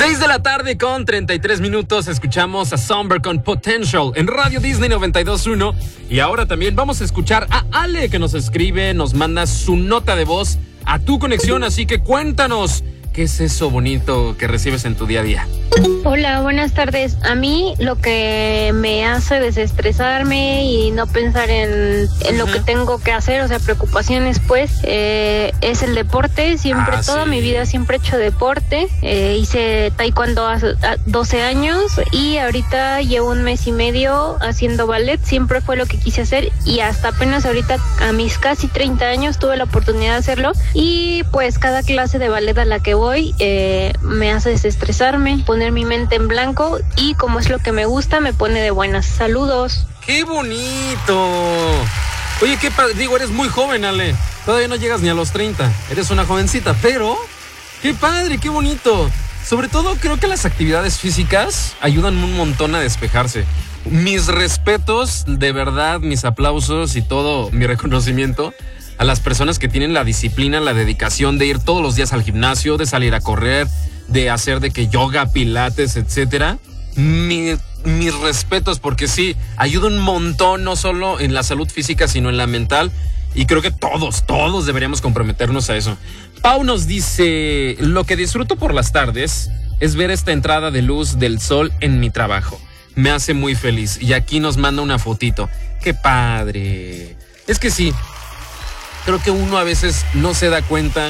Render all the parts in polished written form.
6 de la tarde con 33 minutos, escuchamos a Somber con Potential en Radio Disney 92.1. Y ahora también vamos a escuchar a Ale, que nos escribe, nos manda su nota de voz a tu conexión, así que cuéntanos, ¿qué es eso bonito que recibes en tu día a día? Hola, buenas tardes. A mí lo que me hace desestresarme y no pensar en lo que tengo que hacer, o sea, preocupaciones, pues, es el deporte. Siempre, toda mi vida siempre he hecho deporte. Hice taekwondo hace 12 años y ahorita llevo 1 mes y medio haciendo ballet. Siempre fue lo que quise hacer y hasta apenas ahorita, a mis casi 30 años, tuve la oportunidad de hacerlo. Y pues cada clase de ballet a la que voy me hace desestresarme, poner mi mente en blanco y como es lo que me gusta, me pone de buenas. Saludos. ¡Qué bonito! Oye, qué padre, digo, eres muy joven, Ale. Todavía no llegas ni a los 30. Eres una jovencita, pero qué padre, qué bonito. Sobre todo creo que las actividades físicas ayudan un montón a despejarse. Mis respetos, de verdad, mis aplausos y todo mi reconocimiento a las personas que tienen la disciplina, la dedicación de ir todos los días al gimnasio, de salir a correr, de hacer de que yoga, pilates, etcétera. Mis respetos, porque sí, ayuda un montón, no solo en la salud física, sino en la mental. Y creo que todos deberíamos comprometernos a eso. Pau nos dice, lo que disfruto por las tardes es ver esta entrada de luz del sol en mi trabajo. Me hace muy feliz. Y aquí nos manda una fotito. ¡Qué padre! Es que sí, creo que uno a veces no se da cuenta,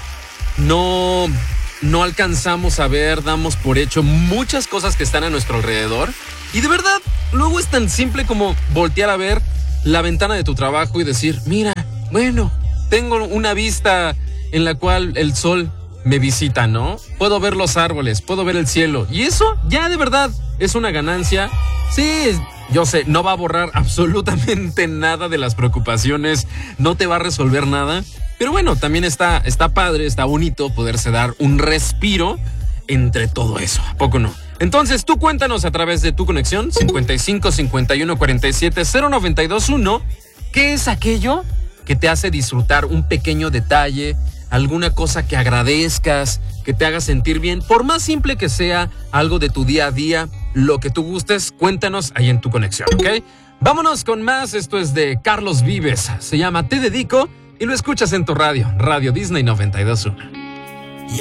no alcanzamos a ver, damos por hecho muchas cosas que están a nuestro alrededor. Y de verdad, luego es tan simple como voltear a ver la ventana de tu trabajo y decir, mira, bueno, tengo una vista en la cual el sol me visita, ¿no? Puedo ver los árboles, puedo ver el cielo. Y eso ya de verdad es una ganancia. Sí, yo sé, no va a borrar absolutamente nada de las preocupaciones, no te va a resolver nada. Pero bueno, también está padre, está bonito poderse dar un respiro entre todo eso, ¿a poco no? Entonces tú cuéntanos a través de tu conexión 55 51 47 0921, ¿qué es aquello que te hace disfrutar un pequeño detalle, alguna cosa que agradezcas, que te haga sentir bien, por más simple que sea, algo de tu día a día, lo que tú gustes, cuéntanos ahí en tu conexión, ¿ok? Vámonos con más, esto es de Carlos Vives, se llama Te Dedico y lo escuchas en tu radio, Radio Disney 92.1.